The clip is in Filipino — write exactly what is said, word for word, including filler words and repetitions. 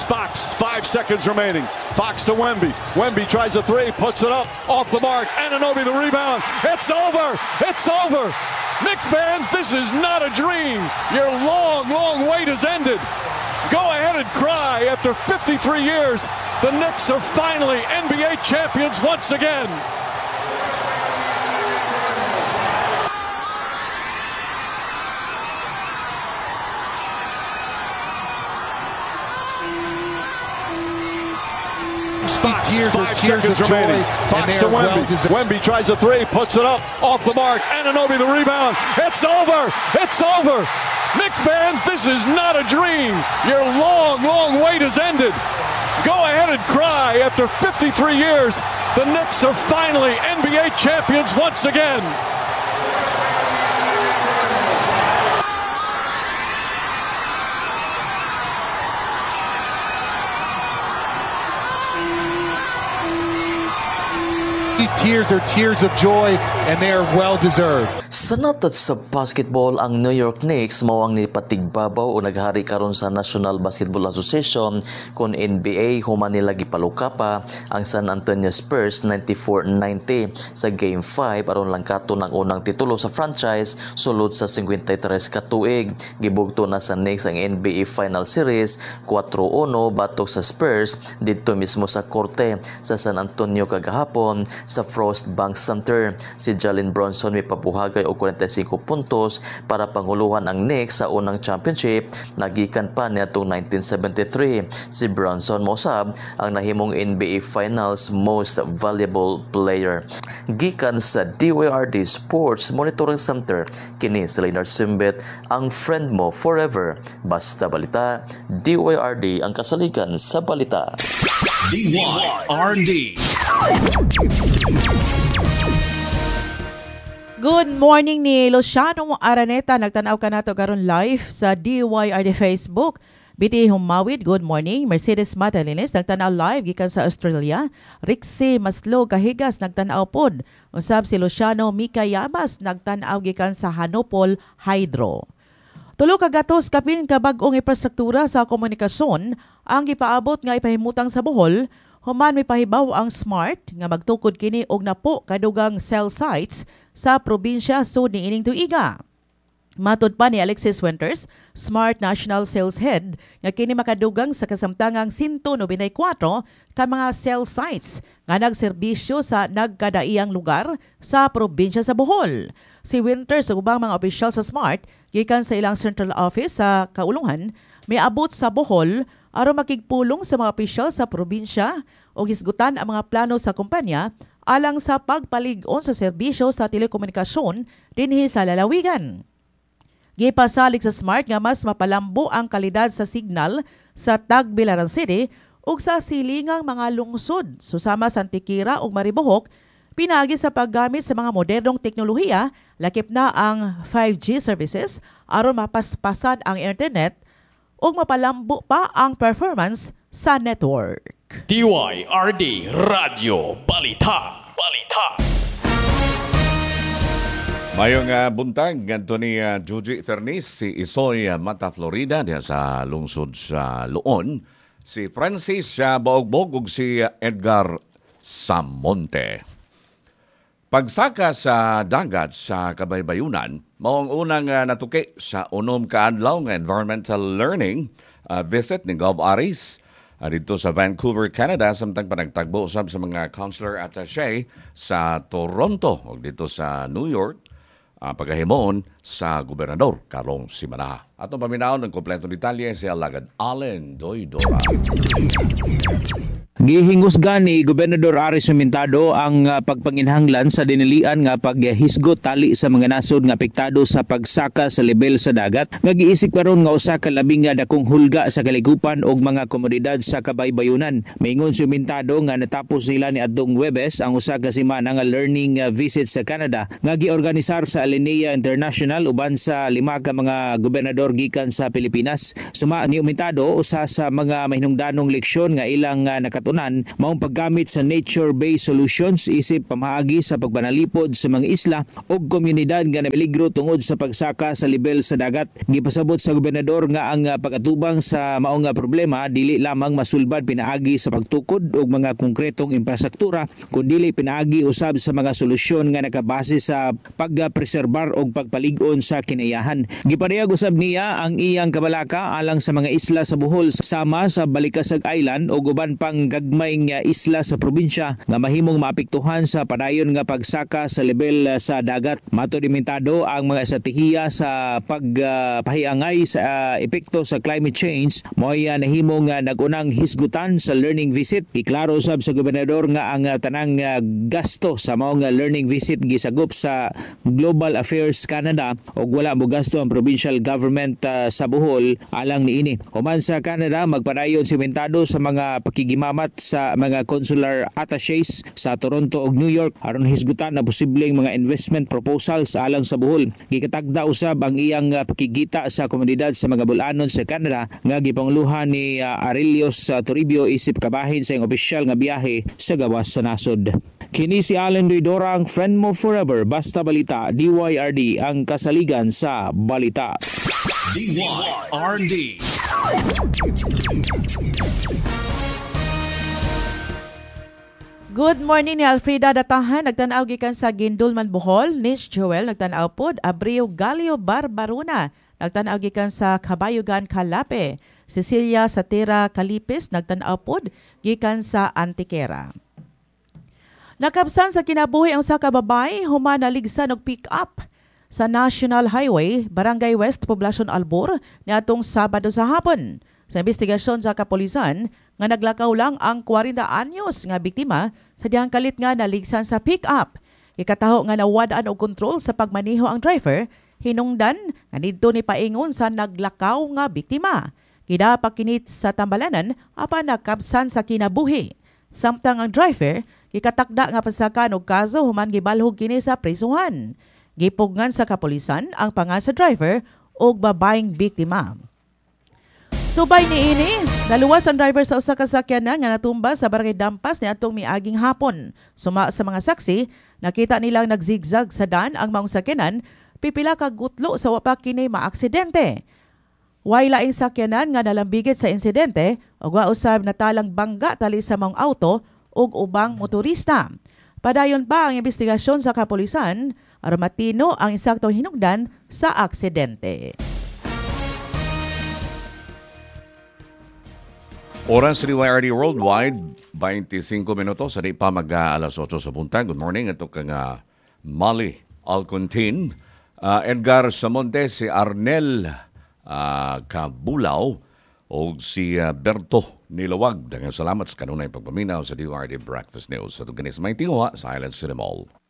Here's Fox, five seconds remaining. Fox to Wemby. Wemby tries a three, puts it up, off the mark. Anunoby the rebound. It's over. It's over. Knick fans, this is not a dream. Your long, long wait has ended. Go ahead and cry. After fifty-three years, the Knicks are finally N B A champions once again. Fox, tears are five tears seconds of remaining. joy, Fox to Wemby. Wemby tries a three, puts it up, off the mark. Anunoby the rebound. It's over. It's over. Knick fans, this is not a dream. Your long, long wait has ended. Go ahead and cry. After fifty-three years, the Knicks are finally N B A champions once again. These tears are tears of joy and they are well deserved. Sa natat sa basketball, ang New York Knicks mao ang nipatigbabaw o naghari karon sa National Basketball Association kon N B A human nila gipaluka pa ang San Antonio Spurs ninety-four ninety sa Game five aron lang kato ng unang titulo sa franchise sulod sa fifty-three ka tuig. Gibugto na sa Knicks ang N B A Final Series four one batok sa Spurs didto mismo sa korte sa San Antonio kagahapon sa Frost Bank Center. Si Jalen Brunson may pabuhagay og forty-five puntos para panguluhan ang Knicks sa unang championship nagikan pa niadtong nineteen seventy-three. Si Brunson mosab ang nahimong N B A Finals Most Valuable Player. Gikan sa D Y R D Sports Monitoring Center, kini si Leonard Simbet, ang friend mo forever. Basta balita, D Y R D ang kasaligan sa balita. D Y R D. Good morning ni Luciano Araneta. Nagtanaw ka nato karon live sa D Y R D Facebook. B T Humawid, good morning. Mercedes Madalines, nagtanaw live gikan sa Australia. Rixie Maslo Kahigas, nagtanaw pod. Usab si Luciano Mika Yamas, nagtanaw gikan sa Hanopol Hydro. Tulo ka gatos kapin ka bag-ong infrastruktura sa komunikasyon ang gipaabot nga ipahimutang sa Bohol. Human may pahibaw ang Smart nga magtukod kini og napo kadugang cell sites sa probinsya sud niining tuiga. Matud pa ni Alexis Winters, Smart National Sales Head, nga kini makadugang sa kasamtangang one ninety-four ka mga cell sites nga nagserbisyo sa nagkadaiyang lugar sa probinsya sa Bohol. Si Winters ug ubang mga opisyal sa Smart gikan sa ilang central office sa Kaulungan may abot sa Bohol aron makigpulong sa mga opisyal sa probinsya o hisgutan ang mga plano sa kumpanya alang sa pagpalig-on sa serbisyo sa telekomunikasyon dinhi sa lalawigan. Gipasalig sa Smart nga mas mapalambo ang kalidad sa signal sa Tagbilaran City ug sa silingang mga lungsod susama sa Antikira ug Maribohok pinagi sa paggamit sa mga modernong teknolohiya lakip na ang five G services aron mapaspasan ang internet ug mapalambo pa ang performance sa network. D Y R D Radio Balita. Balita. Mayong uh, buntag, ganito ni uh, Juji Fernis, si Isoy uh, Mata, Florida, diya sa lungsod sa Luon, si Francis uh, Baogbog ug si uh, Edgar Samonte. Pagsaka sa dagat sa Kabaybayunan, maong unang uh, natuki sa unom kaadlaw nga environmental learning uh, visit ni Gov Aris uh, dito sa Vancouver, Canada, samtang panagtagbo usab sa mga consular attaché sa Toronto o dito sa New York, uh, pagahimoon sa Gobernador Karong Simanaha. Atong paminaon ng kompletong detalye si Alagad Allen Doydora. Gihingusgan ni Gobernador Aris Sumintado ang uh, pagpanginhanglan sa dinilian nga paghisgot tali sa mga nasod nga apektado sa pagsaka sa level sa dagat. Nga giisip karon nga usa ka labing nga dakong hulga sa kaligupan og mga komunidad sa Kabaybayunan. Maingon Sumintado nga natapos sila ni adtong Huwebes ang usa ka semana nga learning uh, visit sa Canada nga giorganisar sa Alinea International nasyonal uban sa lima ka mga gobernador gikan sa Pilipinas. Suma ni umitado usa sa mga mahinungdanong leksyon nga ilang uh, nakatunan maong paggamit sa nature-based solutions isip pamaagi sa pagbanalipod sa mga isla o komunidad nga napeligro tungod sa pagsaka sa level sa dagat. Gipasabot sa gobernador nga ang uh, pag-atubang sa maong uh, problema dili lamang masulbad pinaagi sa pagtukod og mga konkretong infrastruktura kundi pinaagi usab sa mga solusyon nga nakabase sa pagpreserbar o pagpalig-on sa kinayahan. Gipadayag usab niya ang iyang kabalaka alang sa mga isla sa Bohol sama sa Balikasag Island o uban pang gagmay nga isla sa probinsya nga mahimong maapektuhan sa padayon nga pagsaka sa level sa dagat. Matodimentado ang mga estratehiya sa pagpahiangay uh, sa uh, epekto sa climate change mo'y uh, nahimong uh, nagunang hisgutan sa learning visit. Iklaro usab sa gobernador nga ang uh, tanang uh, gasto sa maong uh, learning visit gisagop sa Global Affairs Canada o wala mo gasto ang provincial government uh, sa Bohol alang niini. Human sa Canada magpadayon simentado sa mga pakigimamat sa mga consular attaches sa Toronto ug New York aron hisgutan na posibleng mga investment proposals alang sa Bohol. Gikatagda usab ang iyang uh, pakigita sa komunidad sa mga bulanon sa Canada nga gipangluhan ni uh, Aurelius uh, Toribio isip kabahin sa iyang opisyal nga biyahe sa gawas sa nasod. Kini si Allen Ridora, ang friend mo forever. Basta Balita, D Y R D, ang kasaligan sa balita. D Y R D. Good morning ni Alfreda Datahan, nagtanaw gikan sa Gindulman, Bohol. Nis Joel, nagtanaw pod. Abreu Galio Barbaruna, nagtanaw gikan sa Kabayugan, Calape. Cecilia Satira Calipis, nagtanaw pod gikan sa Antiquera. Nakabsan sa kinabuhi ang sa kababay, humanaligsan og pick-up sa National Highway, Barangay West, Poblacion Albor, niadtong Sabado sa hapon. Sa investigasyon sa kapulisan, nga naglakaw lang ang forty anyos nga biktima sa dihang kalit nga naligsan sa pick-up. Ikataho nga nawadaan og kontrol sa pagmaneho ang driver, hinungdan nga didto ni paingon sa naglakaw nga biktima. Gidapak kinit sa tambalanan apan nakabsan sa kinabuhi. Samtang ang driver, gikatakda nga pasakan og kaso human gibalhog kini sa prisuhan. Gipugnan sa kapulisan ang panga sa driver og babaeng biktima. Subay ni ini, naluwas ang driver sa usa ka sakyanan nga natumba sa Barangay Dampas niadtong miaging hapon. Suma sa mga saksi, nakita nilang nagzigzag sa daan ang maong sakyanan, pipila ka gutlo sa wa pa kini maaksidente. Way laing sakyanan nga nalambigit sa insidente ug wa usab natalang bangga tali sa maong auto ug ubang motorista. Padayon pa ang investigasyon sa kapulisan aron matino ang eksaktong hinungdan sa aksidente. Oras D Y R D Worldwide, twenty-five minutos, sa di pa mag-alas otso sa buntag. Good morning, ito kang uh, Molly Alcontin, uh, Edgar Samonte, si Arnel uh, Cabulao, o si uh, Berto Nilawag. Dagang salamat sa kanunay pagpaminaw sa D Y R D Breakfast News. Sa tuganis may tinguha sa Island City Mall.